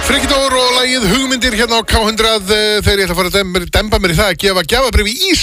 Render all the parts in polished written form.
Frikidór og lagið Hugmyndir hérna á K100 þegar ég ætla að fara að demba mér í það að gefa gjafabréf í ís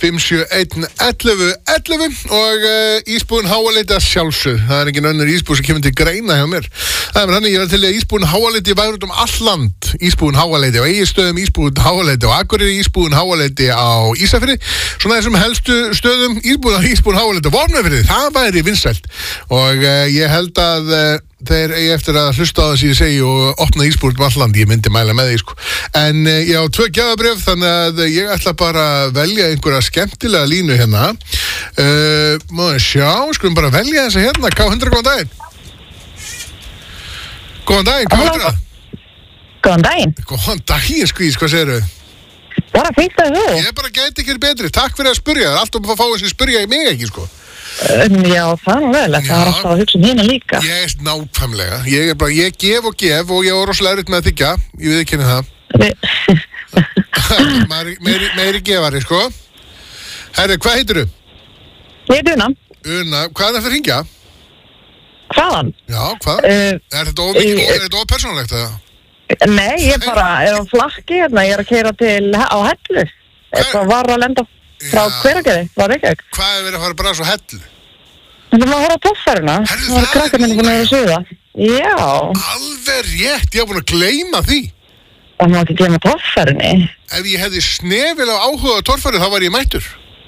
5711111 og ísbúðin Háaleiti að sjálfsögðu. Það er engin önnur ísbúð sem kemur til greina hjá mér. Það er þannig ég var til að ísbúðin Háaleiti væri út all land. Ísbúðin Háaleiti á Egilsstöðum, ísbúðin Háaleiti á Akureyri, ísbúðin Háaleiti á Ísafirði. Svona þessum helstu stöðum ísbúðin Háaleiti á Vopnafirði. Það væri vinsælt og ég held að þeir eigi eftir að hlusta á það sem ég segi og opna ísbúðin all land, ég myndi mæla með því sko. En ég á 2 gjafabréf þannig að ég ætla bara að velja einhverja skemmtilega línu hérna. Má ég sjá, skulum bara velja þessa hérna, K100, góðan daginn. Góðan daginn, K100. Góðan daginn. Góðan daginn, skvís, hvað segirðu? Bara fínt að þú. Ég bara gæti ekki betri, takk fyrir að spyrja, það er alltaf að fá þessi spyrja í mig ekki sko. Já, það er vel, það er alltaf að hugsa hérna líka. Ég nákvæmlega, ég gef og ég á rosalega erfitt með að þiggja, ég veit ekki henni það. meiri gefari, sko. Herri, hvað heitirðu? Ég heit Una. Una, hvaðan ertu að hringja? Hvaðan? Já, hvað? Er þetta persónulegt, eða? Nei, ég bara er á flakki hérna, ég er að keyra á Hellu. Eitthvað var að lenda frá Hveragerði, var Reykjavík. Hvað er verið að fara bara svo Hellu? Það var að horfa á toffæruna. Það var krakkarnir búin að vera að suða. Já. Alveg rétt, ég var búin að gleyma því. Það má ekki gleyma toffærunni. Ef ég hefði snefilega áhuga á torfæru, þá var ég mættur.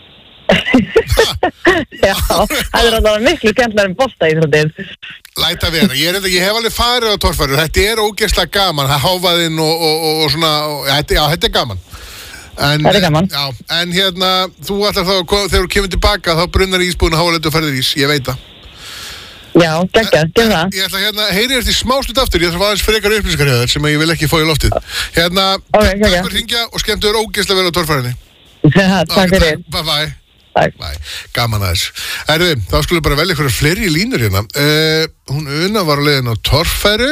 Já, það er alltaf miklu skemmtilega en boltaíþróttir. Læta vera, ég hef alveg farið á torfæru, þetta er ógeðslega gaman, það háfaðinn og svona, já, þetta er gaman. Það er gaman. Já, en hérna, þú ætlar þá, þegar þú kemur tilbaka, þá brunnar ísbúðin Háaleiti og ferðir ís, ég veit það. Já, geggjað, gerð það. Ég ætla hérna, heyri eftir smá stund aftur, ég ætla að fá aðeins frekar upplýsingar hjá þér sem ég vil ekki fá í loftið. Hérna, takk fyrir að hringja og skemmtu þér ógeðslega vel á torfærunni. Takk fyrir. Bye. Takk. Bye. Gaman aðeins. Herðu, þá skulum bara velja einhverja fleiri línur hérna. Hún Una var á leiðin á torfæru.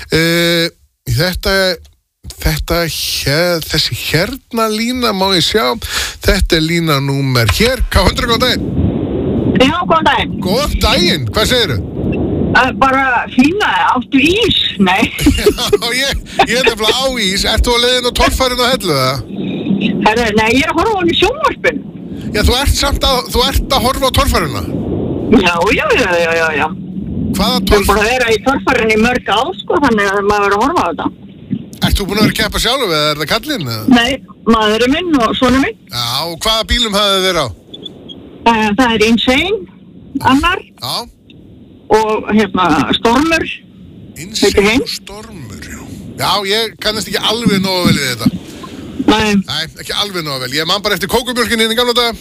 Þessi hérna lína má ég sjá. Þetta er lína númer hér. K100, góðan daginn. Já, góðan daginn. Góðan daginn, hvað segirðu? Bara fína, áttu ís? Nei. Já, ég er nefnilega á ís. Ertu á leiðin á torfærun á Hellu, eða? Nei, ég er að horfa á hann í sjónvarpinu. Já, þú ert að horfa á torfæruna? Já. Hvaða Ég er búin að vera í torfærunni í mörg ár, sko, þannig að maður verður að horfa á þetta. Ert þú búin að vera að keppa sjálf eða er það kallinn? Nei, maðurinn minn og sonur minn. Já, og hvaða bílum hafið þið verið á? Það er Insane, annar. Já. Og Stormur. Insane og Stormur, já. Já, ég kannast ekki alveg nógu vel við þetta. Nei, ekki alveg nógu vel. Ég man bara eftir kókumjólkinni inn í gamla daga.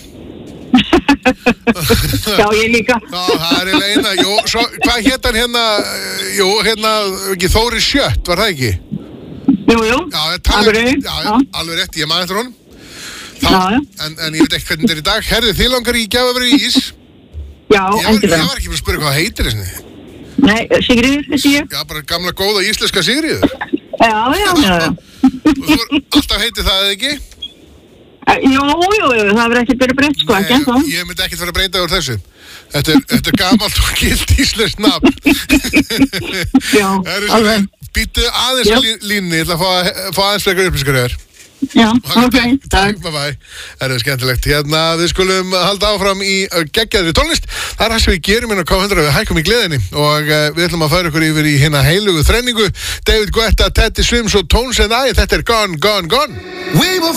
Já, ég líka. Já, það er eiginlega eina. Jú, svo, hvað hét hann hérna? Jú, ekki Þóri Sjött, var það ekki? Jú. Já, alveg rétt, ég man eftir honum. En ég veit ekki hvernig þetta er í dag. Herðu, þið langar í gjafabréf í ís? Já, endilega. Ég var ekki bara að spyrja hvað heitir þessi. Nei, Sigríður, þessi ég. Já, bara gamla góða íslenska Sigríður. Já. Þú alltaf heitið það, eða ekki? Jú, það verður ekkert verið breytt, sko, ekki ennþá. Ég myndi ekkert vera að breyta úr þessu. Þetta er gamalt og gilt íslenskt nafn. Já, alveg. Býttu aðeins að línni, ég ætla að fá aðeins frekar upplýsingar hér. Já, ok, takk. Bye. Það er skemmtilegt. Hérna, við skulum halda áfram í geggjaðri tónlist. Það er það sem við gerum inn á K100, við hækkum í gleðinni og við ætlum að færa ykkur yfir í hina heilugu þrenningu. David Guetta, Teddy Swims og Tones and I. Þetta er Gone.